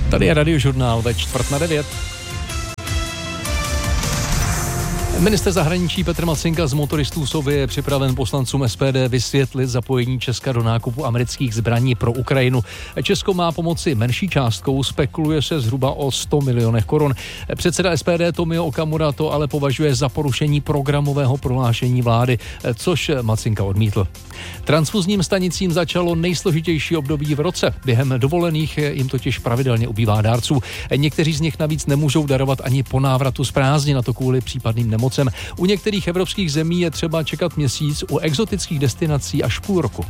Tady je Radiožurnál ve 8:45. Ministr zahraničí Petr Macinka z motoristů Sovy je připraven poslancům SPD vysvětlit zapojení Česka do nákupu amerických zbraní pro Ukrajinu. Česko má pomoci menší částkou, spekuluje se zhruba o 100 milionech korun. Předseda SPD Tomio Okamura to ale považuje za porušení programového prohlášení vlády, což Macinka odmítl. Transfuzním stanicím začalo nejsložitější období v roce. Během dovolených jim totiž pravidelně ubývá dárců. Někteří z nich navíc nemůžou darovat ani po návratu z prázdnin, a to kvůli případným nemocem. U některých evropských zemí je třeba čekat měsíc, u exotických destinací až půl roku.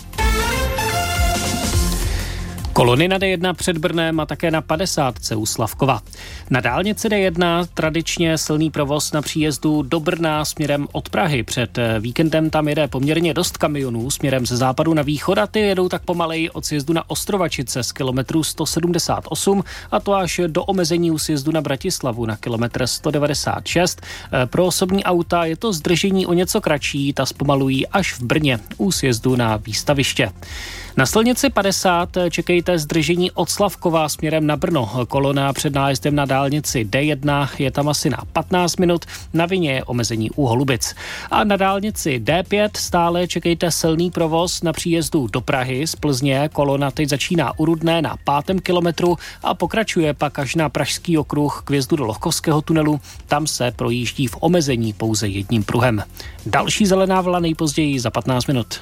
Kolony na D1 před Brnem a také na 50 u Slavkova. Na dálnici D1 tradičně silný provoz na příjezdu do Brna směrem od Prahy. Před víkendem tam jede poměrně dost kamionů směrem ze západu na východ a ty jedou tak pomaleji od sjezdu na Ostrovačice z kilometru 178 a to až do omezení u sjezdu na Bratislavu na kilometr 196. Pro osobní auta je to zdržení o něco kratší, ta zpomalují až v Brně u sjezdu na Výstaviště. Na silnici 50 čekejte zdržení od Slavkova směrem na Brno. Kolona před nájezdem na dálnici D1 je tam asi na 15 minut, na vině je omezení u Holubic. A na dálnici D5 stále čekejte silný provoz na příjezdu do Prahy z Plzně. Kolona teď začíná u Rudné na 5. kilometru a pokračuje pak až na Pražský okruh k vjezdu do Lohkovského tunelu. Tam se projíždí v omezení pouze jedním pruhem. Další zelená vlna nejpozději za 15 minut.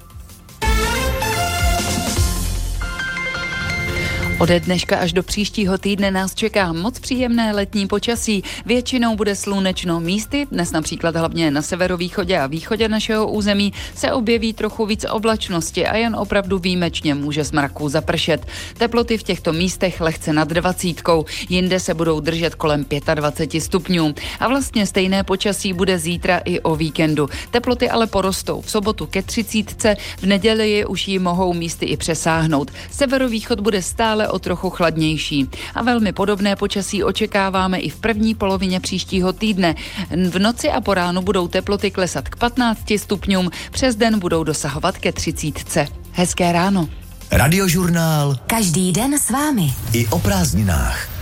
Ode dneška až do příštího týdne nás čeká moc příjemné letní počasí. Většinou bude slunečno, místy, dnes například hlavně na severovýchodě a východě našeho území se objeví trochu víc oblačnosti a jen opravdu výjimečně může z mraků zapršet. Teploty v těchto místech lehce nad 20, jinde se budou držet kolem 25 stupňů. A vlastně stejné počasí bude zítra i o víkendu. Teploty ale porostou v sobotu ke 30, v neděli už ji mohou místy i přesáhnout. Severovýchod bude stále o trochu chladnější. A velmi podobné počasí očekáváme i v první polovině příštího týdne. V noci a po ránu budou teploty klesat k 15 stupňům, přes den budou dosahovat ke 30. Hezké ráno. Radiožurnál. Každý den s vámi. I o prázdninách.